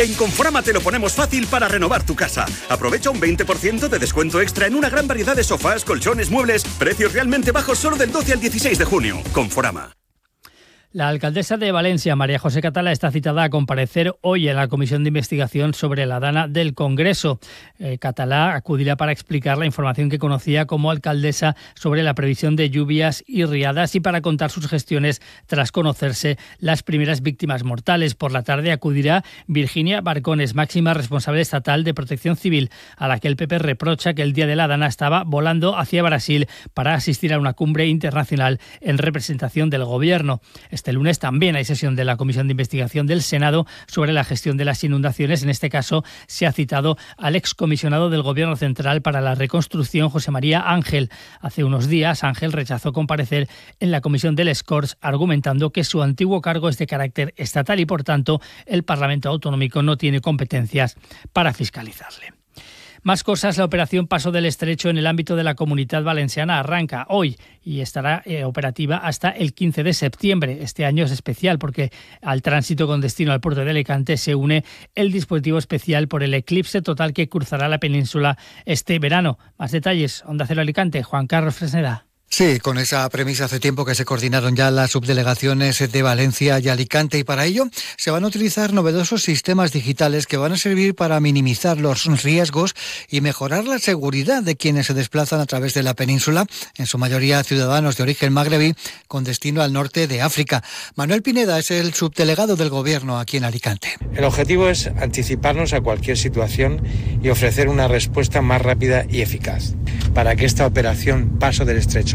En Conforama te lo ponemos fácil para renovar tu casa. Aprovecha un 20% de descuento extra en una gran variedad de sofás, colchones, muebles. Precios realmente bajos solo del 12 al 16 de junio. Conforama. La alcaldesa de Valencia, María José Catalá, está citada a comparecer hoy en la Comisión de Investigación sobre la Dana del Congreso. Catalá acudirá para explicar la información que conocía como alcaldesa sobre la previsión de lluvias y riadas y para contar sus gestiones tras conocerse las primeras víctimas mortales. Por la tarde acudirá Virginia Barcones, máxima responsable estatal de Protección Civil, a la que el PP reprocha que el día de la Dana estaba volando hacia Brasil para asistir a una cumbre internacional en representación del Gobierno. Este lunes también hay sesión de la Comisión de Investigación del Senado sobre la gestión de las inundaciones. En este caso se ha citado al excomisionado del Gobierno Central para la Reconstrucción, José María Ángel. Hace unos días Ángel rechazó comparecer en la Comisión del Corts, argumentando que su antiguo cargo es de carácter estatal y, por tanto, el Parlamento Autonómico no tiene competencias para fiscalizarle. Más cosas, la operación Paso del Estrecho en el ámbito de la Comunidad Valenciana arranca hoy y estará operativa hasta el 15 de septiembre. Este año es especial porque al tránsito con destino al puerto de Alicante se une el dispositivo especial por el eclipse total que cruzará la península este verano. Más detalles, Onda Cero Alicante, Juan Carlos Fresneda. Sí, con esa premisa hace tiempo que se coordinaron ya las subdelegaciones de Valencia y Alicante y para ello se van a utilizar novedosos sistemas digitales que van a servir para minimizar los riesgos y mejorar la seguridad de quienes se desplazan a través de la península, en su mayoría ciudadanos de origen magrebí con destino al norte de África. Manuel Pineda es el subdelegado del Gobierno aquí en Alicante. El objetivo es anticiparnos a cualquier situación y ofrecer una respuesta más rápida y eficaz para que esta operación Paso del Estrecho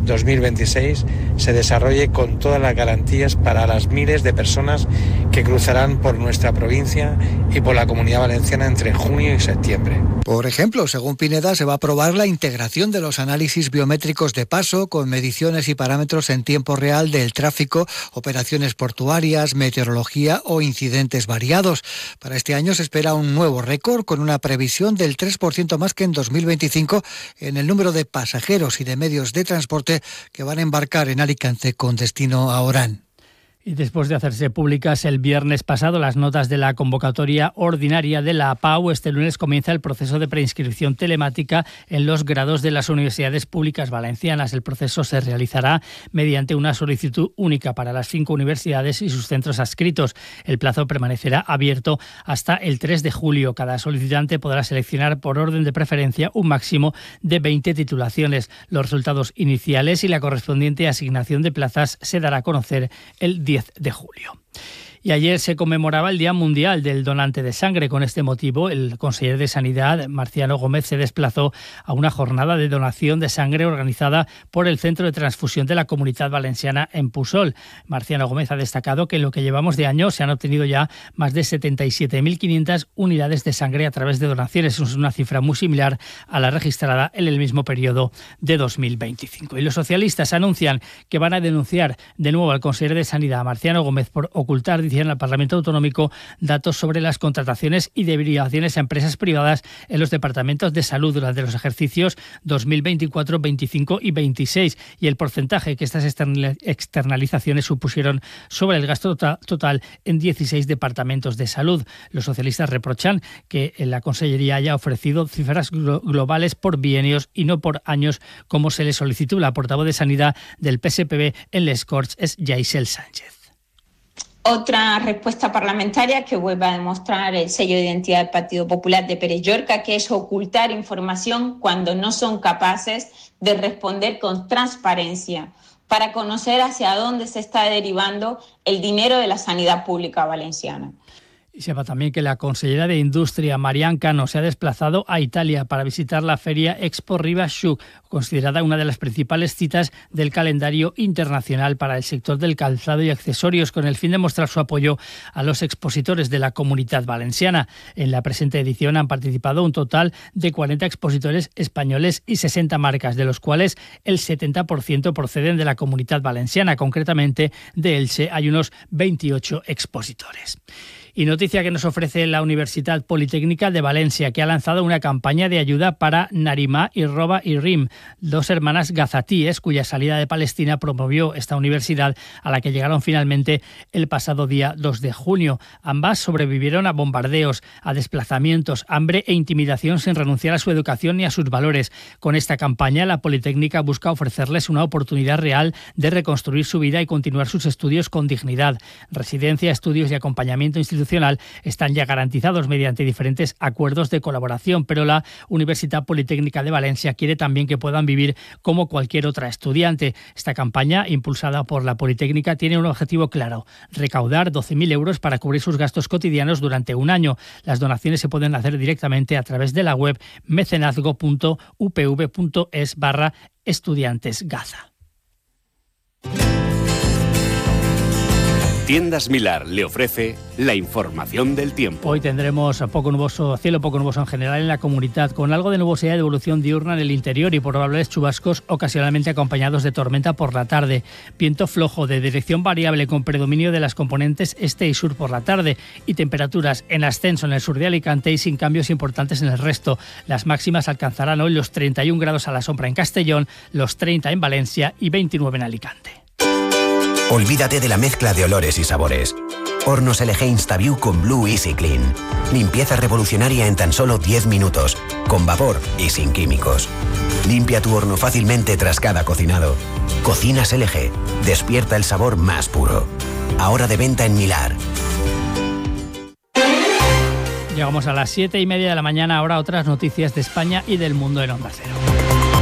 2026 se desarrolle con todas las garantías para las miles de personas que cruzarán por nuestra provincia y por la Comunidad Valenciana entre junio y septiembre. Por ejemplo, según Pineda, se va a aprobar la integración de los análisis biométricos de paso con mediciones y parámetros en tiempo real del tráfico, operaciones portuarias, meteorología o incidentes variados. Para este año se espera un nuevo récord con una previsión del 3% más que en 2025 en el número de pasajeros y de medios de transporte que van a embarcar en Alicante con destino a Orán. Y después de hacerse públicas el viernes pasado las notas de la convocatoria ordinaria de la APAU, este lunes comienza el proceso de preinscripción telemática en los grados de las universidades públicas valencianas. El proceso se realizará mediante una solicitud única para las 5 universidades y sus centros adscritos. El plazo permanecerá abierto hasta el 3 de julio. Cada solicitante podrá seleccionar por orden de preferencia un máximo de 20 titulaciones. Los resultados iniciales y la correspondiente asignación de plazas se dará a conocer el 10 de julio. Y ayer se conmemoraba el Día Mundial del Donante de Sangre. Con este motivo, el conseller de Sanidad, Marciano Gómez, se desplazó a una jornada de donación de sangre organizada por el Centro de Transfusión de la Comunidad Valenciana en Pusol. Marciano Gómez ha destacado que en lo que llevamos de año se han obtenido ya más de 77.500 unidades de sangre a través de donaciones. Es una cifra muy similar a la registrada en el mismo periodo de 2025. Y los socialistas anuncian que van a denunciar de nuevo al conseller de Sanidad, Marciano Gómez, por ocultar, dicen al Parlamento Autonómico, datos sobre las contrataciones y derivaciones a empresas privadas en los departamentos de salud durante los ejercicios 2024, 25 y 26 y el porcentaje que estas externalizaciones supusieron sobre el gasto total en 16 departamentos de salud. Los socialistas reprochan que la Consellería haya ofrecido cifras globales por bienios y no por años como se le solicitó. La portavoz de Sanidad del PSPB en Les Corts es Yaisel Sánchez. Otra respuesta parlamentaria que vuelve a demostrar el sello de identidad del Partido Popular de Pérez Llorca, que es ocultar información cuando no son capaces de responder con transparencia para conocer hacia dónde se está derivando el dinero de la sanidad pública valenciana. Y sepa también que la consellera de Industria, Marian Cano, se ha desplazado a Italia para visitar la feria Expo Rivashook, considerada una de las principales citas del calendario internacional para el sector del calzado y accesorios, con el fin de mostrar su apoyo a los expositores de la Comunidad Valenciana. En la presente edición han participado un total de 40 expositores españoles y 60 marcas, de los cuales el 70% proceden de la Comunidad Valenciana. Concretamente, de Elche hay unos 28 expositores. Y noticia que nos ofrece la Universitat Politécnica de Valencia, que ha lanzado una campaña de ayuda para Narimá y Roba y Rim, dos hermanas gazatíes cuya salida de Palestina promovió esta universidad, a la que llegaron finalmente el pasado día 2 de junio. Ambas sobrevivieron a bombardeos, a desplazamientos, hambre e intimidación sin renunciar a su educación ni a sus valores. Con esta campaña, la Politécnica busca ofrecerles una oportunidad real de reconstruir su vida y continuar sus estudios con dignidad. Residencia, estudios y acompañamiento institucional están ya garantizados mediante diferentes acuerdos de colaboración, pero la Universitat Politécnica de Valencia quiere también que puedan vivir como cualquier otra estudiante. Esta campaña, impulsada por la Politécnica, tiene un objetivo claro: recaudar 12.000 euros para cubrir sus gastos cotidianos durante un año. Las donaciones se pueden hacer directamente a través de la web mecenazgo.upv.es/estudiantesgaza. Tiendas Milar le ofrece la información del tiempo. Hoy tendremos poco nuboso, cielo poco nuboso en general en la comunidad, con algo de nubosidad de evolución diurna en el interior y probables chubascos ocasionalmente acompañados de tormenta por la tarde. Viento flojo de dirección variable con predominio de las componentes este y sur por la tarde, y temperaturas en ascenso en el sur de Alicante y sin cambios importantes en el resto. Las máximas alcanzarán hoy los 31 grados a la sombra en Castellón, los 30 en Valencia y 29 en Alicante. Olvídate de la mezcla de olores y sabores. Hornos LG InstaView con Blue Easy Clean. Limpieza revolucionaria en tan solo 10 minutos, con vapor y sin químicos. Limpia tu horno fácilmente tras cada cocinado. Cocinas LG. Despierta el sabor más puro. Ahora de venta en Milar. Llegamos a las 7:30 de la mañana, ahora otras noticias de España y del mundo en Onda Cero.